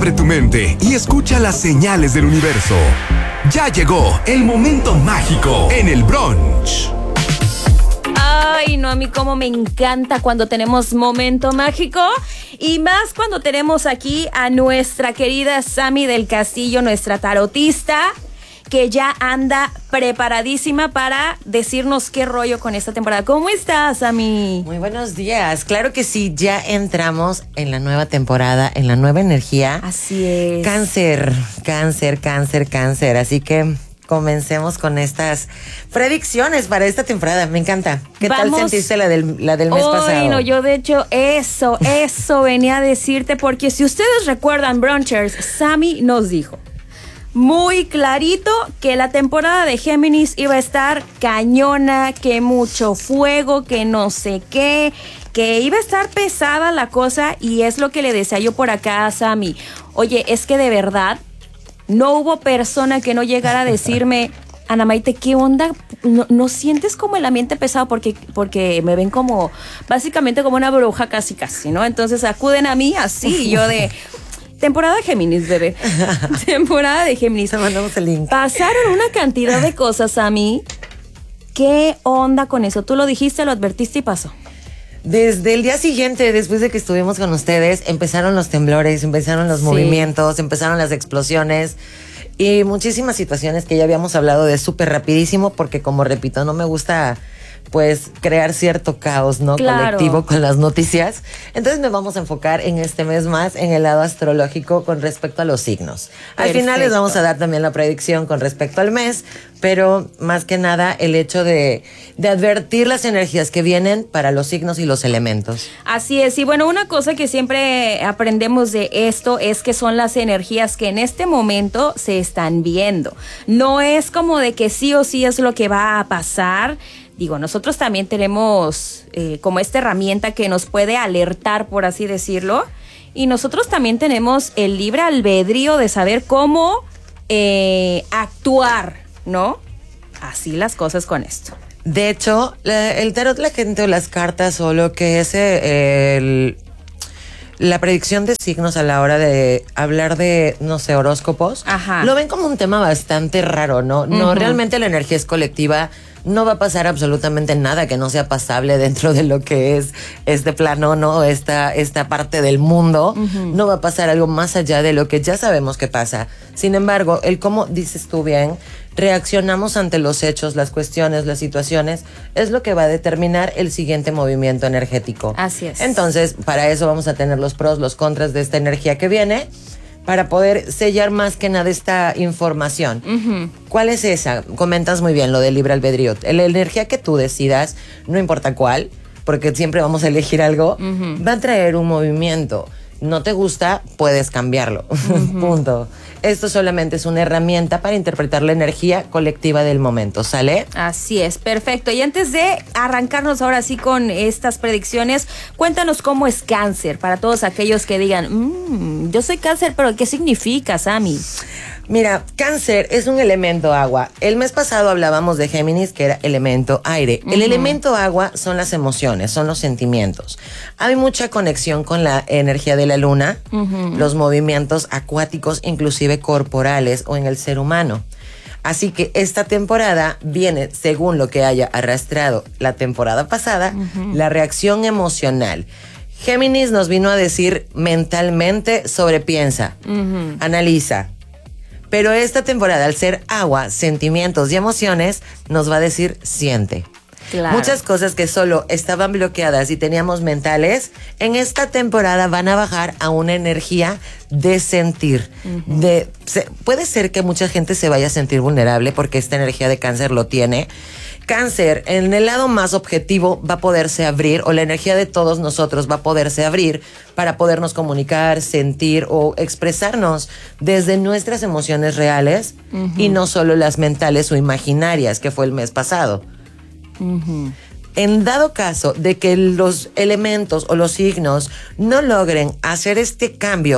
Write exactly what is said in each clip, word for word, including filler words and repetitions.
Abre tu mente y escucha las señales del universo. Ya llegó el momento mágico en el brunch. Ay, no, a mí como me encanta cuando tenemos momento mágico y más cuando tenemos aquí a nuestra querida Sammy del Castillo, nuestra tarotista, que ya anda preparadísima para decirnos qué rollo con esta temporada. ¿Cómo estás, Sammy? Muy buenos días. Claro que sí, ya entramos en la nueva temporada, en la nueva energía. Así es. Cáncer, cáncer, cáncer, cáncer. Así que comencemos con estas predicciones para esta temporada. Me encanta. ¿Qué Vamos. tal sentiste la del, la del mes Oy, pasado? No, yo de hecho eso, eso venía a decirte, porque si ustedes recuerdan, Brunchers, Sammy nos dijo muy clarito que la temporada de Géminis iba a estar cañona, que mucho fuego, que no sé qué, que iba a estar pesada la cosa, y es lo que le decía yo por acá a Sammy. Oye, es que de verdad no hubo persona que no llegara a decirme, Ana Maite, ¿qué onda? ¿No, no sientes como el ambiente pesado? Porque, porque me ven como, básicamente como una bruja casi casi, ¿no? Entonces acuden a mí así, y yo de... Temporada Géminis, bebé. Temporada de Géminis. Te mandamos el link. Pasaron una cantidad de cosas a mí. ¿Qué onda con eso? Tú lo dijiste, lo advertiste y pasó. Desde el día siguiente, después de que estuvimos con ustedes, empezaron los temblores, empezaron los sí. movimientos, empezaron las explosiones y muchísimas situaciones que ya habíamos hablado de súper rapidísimo, porque como repito, no me gusta pues crear cierto caos, ¿no? Claro. Colectivo con las noticias. Entonces nos vamos a enfocar en este mes más en el lado astrológico con respecto a los signos. Perfecto. Al final les vamos a dar también la predicción con respecto al mes, pero más que nada el hecho de, de advertir las energías que vienen para los signos y los elementos. Así es, y bueno, una cosa que siempre aprendemos de esto es que son las energías que en este momento se están viendo. No es como de que sí o sí es lo que va a pasar. Digo, nosotros también tenemos eh, como esta herramienta que nos puede alertar, por así decirlo, y nosotros también tenemos el libre albedrío de saber cómo eh, actuar, ¿no? Así las cosas con esto. De hecho, la, el tarot, la gente o las cartas o lo que es eh, el... la predicción de signos a la hora de hablar de, no sé, horóscopos, Ajá. lo ven como un tema bastante raro, ¿no? No, uh-huh. realmente la energía es colectiva. No va a pasar absolutamente nada que no sea pasable dentro de lo que es este plano, ¿no? Esta, esta parte del mundo. Uh-huh. No va a pasar algo más allá de lo que ya sabemos que pasa. Sin embargo, el cómo, dices tú bien, reaccionamos ante los hechos, las cuestiones, las situaciones, es lo que va a determinar el siguiente movimiento energético. Así es. Entonces, para eso vamos a tener los pros, los contras de esta energía que viene, para poder sellar más que nada esta información. Uh-huh. ¿Cuál es esa? Comentas muy bien lo del libre albedrío. La energía que tú decidas, no importa cuál, porque siempre vamos a elegir algo, uh-huh. va a traer un movimiento. No te gusta, puedes cambiarlo. Uh-huh. Punto. Esto solamente es una herramienta para interpretar la energía colectiva del momento, ¿sale? Así es, perfecto. Y antes de arrancarnos ahora sí con estas predicciones, cuéntanos cómo es Cáncer, para todos aquellos que digan, mmm, yo soy Cáncer, pero ¿qué significa, Sammy? Mira, Cáncer es un elemento agua. El mes pasado hablábamos de Géminis, que era elemento aire. Uh-huh. El elemento agua son las emociones, son los sentimientos. Hay mucha conexión con la energía de la luna, uh-huh. los movimientos acuáticos, inclusive corporales o en el ser humano. Así que esta temporada viene, según lo que haya arrastrado la temporada pasada, uh-huh. la reacción emocional. Géminis nos vino a decir mentalmente, sobrepiensa, uh-huh. analiza. Pero esta temporada, al ser agua, sentimientos y emociones, nos va a decir siente. Claro. Muchas cosas que solo estaban bloqueadas y teníamos mentales, en esta temporada van a bajar a una energía de sentir. Uh-huh. De, se, puede ser que mucha gente se vaya a sentir vulnerable porque esta energía de Cáncer lo tiene. Cáncer, en el lado más objetivo, va a poderse abrir, o la energía de todos nosotros va a poderse abrir para podernos comunicar, sentir o expresarnos desde nuestras emociones reales, uh-huh. y no solo las mentales o imaginarias, que fue el mes pasado. Uh-huh. En dado caso de que los elementos o los signos no logren hacer este cambio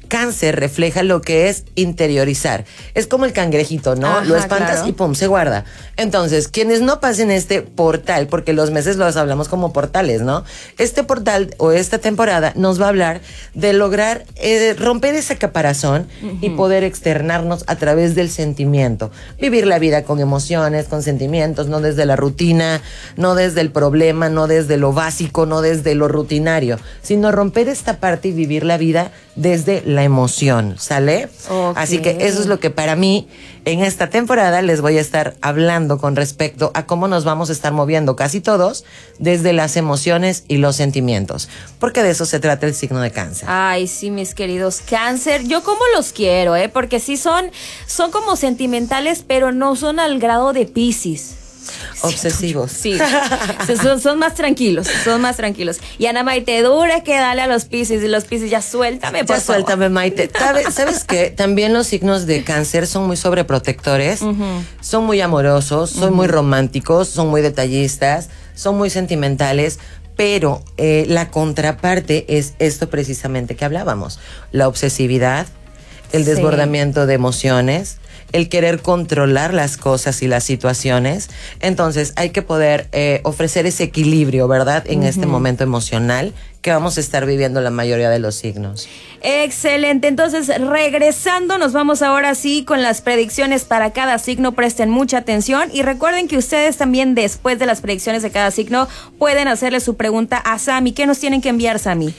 Cáncer refleja lo que es interiorizar. Es como el cangrejito, ¿no? Ajá, lo espantas claro. y pum, se guarda. Entonces, quienes no pasen este portal, porque los meses los hablamos como portales, ¿no? Este portal o esta temporada nos va a hablar de lograr eh, romper ese caparazón uh-huh. y poder externarnos a través del sentimiento. Vivir la vida con emociones, con sentimientos, no desde la rutina, no desde el problema, no desde lo básico, no desde lo rutinario, sino romper esta parte y vivir la vida desde la emoción, ¿sale? Okay. Así que eso es lo que para mí en esta temporada les voy a estar hablando con respecto a cómo nos vamos a estar moviendo casi todos desde las emociones y los sentimientos, porque de eso se trata el signo de Cáncer. Ay, sí, mis queridos Cáncer, yo como los quiero, ¿eh? Porque sí son, son como sentimentales, pero no son al grado de Piscis. Obsesivos. Sí, son, son más tranquilos, son más tranquilos. Y Ana Maite, dura que dale a los Piscis, y los Piscis, ya suéltame, por Ya suéltame, favor. Maite. ¿Sabes, ¿Sabes qué? También los signos de Cáncer son muy sobreprotectores, uh-huh. son muy amorosos, son uh-huh. muy románticos, son muy detallistas, son muy sentimentales, pero eh, la contraparte es esto precisamente que hablábamos, la obsesividad, el Sí. desbordamiento de emociones, el querer controlar las cosas y las situaciones. Entonces hay que poder eh, ofrecer ese equilibrio, ¿verdad? En uh-huh. este momento emocional que vamos a estar viviendo la mayoría de los signos. Excelente, entonces regresando nos vamos ahora sí con las predicciones para cada signo. Presten mucha atención y recuerden que ustedes también después de las predicciones de cada signo pueden hacerle su pregunta a Sammy. ¿Qué nos tienen que enviar, Sammy?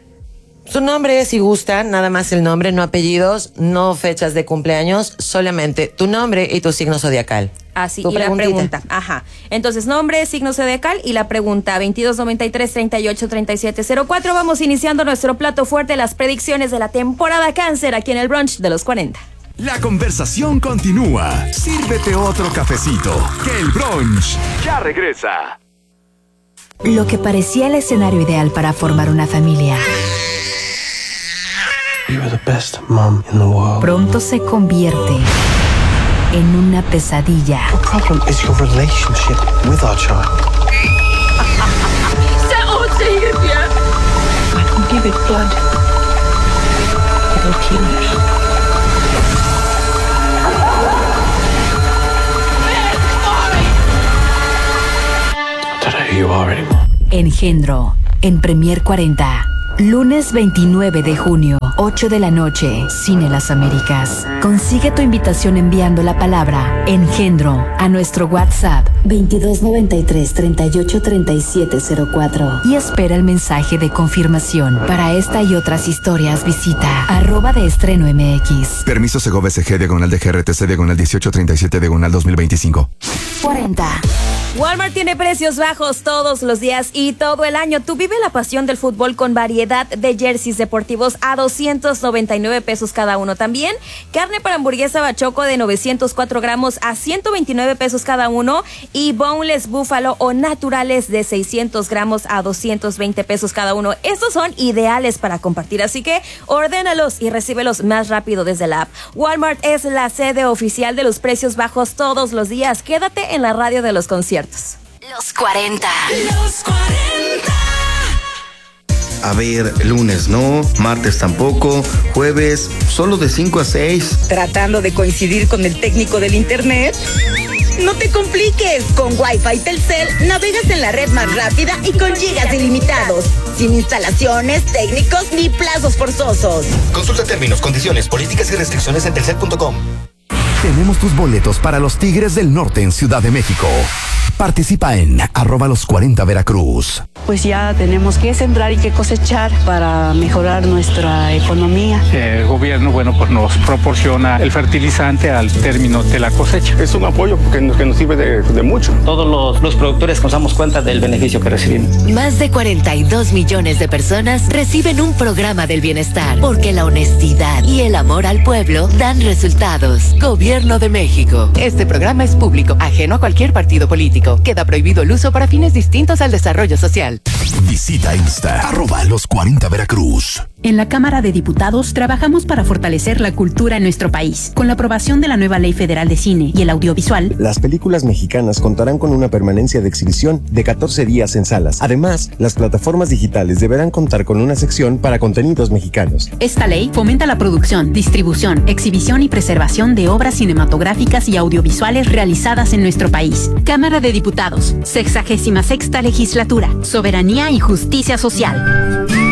Su nombre, si gustan, nada más el nombre, no apellidos, no fechas de cumpleaños, solamente tu nombre y tu signo zodiacal. Así, tu y la preguntita. pregunta. Ajá. Entonces, nombre, signo zodiacal y la pregunta veintidós noventa y tres, treinta y ocho, treinta y siete cero cuatro. Vamos iniciando nuestro plato fuerte, las predicciones de la temporada Cáncer aquí en el brunch de los cuarenta. La conversación continúa. Sírvete otro cafecito, que el brunch ya regresa. Lo que parecía el escenario ideal para formar una familia You are the best mom in the world. pronto se convierte en una pesadilla. The problem is your relationship with our child. I don't give it blood. It'll kill it. I don't know who you are anymore. Engendro, en Premier cuarenta. Lunes veintinueve de junio, ocho de la noche, Cine Las Américas. Consigue tu invitación enviando la palabra Engendro a nuestro WhatsApp veintidós noventa y tres, treinta y ocho, treinta y siete cero cuatro y espera el mensaje de confirmación. Para esta y otras historias visita arroba de estreno M X. Permiso Segov S G, diagonal de G R T C, diagonal dieciocho treinta y siete, diagonal dos mil veinticinco. cuarenta. Walmart tiene precios bajos todos los días y todo el año. Tú vive la pasión del fútbol con variedad de jerseys deportivos a doscientos noventa y nueve pesos cada uno. También carne para hamburguesa bachoco de novecientos cuatro gramos a ciento veintinueve pesos cada uno y boneless búfalo o naturales de seiscientos gramos a doscientos veinte pesos cada uno. Estos son ideales para compartir, así que ordénalos y recíbelos más rápido desde la app. Walmart es la sede oficial de los precios bajos todos los días. Quédate en la radio de los conciertos. Los cuarenta. Los cuarenta. A ver, lunes no, martes tampoco, jueves solo de cinco a seis. ¿Tratando de coincidir con el técnico del internet? No te compliques, con Wi-Fi Telcel navegas en la red más rápida y con gigas ilimitados, sin instalaciones, técnicos ni plazos forzosos. Consulta términos, condiciones, políticas y restricciones en telcel punto com. Tenemos tus boletos para los Tigres del Norte en Ciudad de México. Participa en arroba los cuarenta Veracruz. Pues ya tenemos que sembrar y que cosechar para mejorar nuestra economía. El gobierno, bueno, pues nos proporciona el fertilizante al término de la cosecha. Es un apoyo que nos, que nos sirve de, de mucho. Todos los, los productores nos damos cuenta del beneficio que recibimos. Más de cuarenta y dos millones de personas reciben un programa del bienestar, porque la honestidad y el amor al pueblo dan resultados. Gobierno de México. Este programa es público, ajeno a cualquier partido político. Queda prohibido el uso para fines distintos al desarrollo social. Visita Insta, arroba los cuarenta Veracruz. En la Cámara de Diputados trabajamos para fortalecer la cultura en nuestro país. Con la aprobación de la nueva Ley Federal de Cine y el Audiovisual, las películas mexicanas contarán con una permanencia de exhibición de catorce días en salas. Además, las plataformas digitales deberán contar con una sección para contenidos mexicanos. Esta ley fomenta la producción, distribución, exhibición y preservación de obras cinematográficas y audiovisuales realizadas en nuestro país. Cámara de Diputados, sexagésima sexta legislatura, Soberanía y Justicia Social.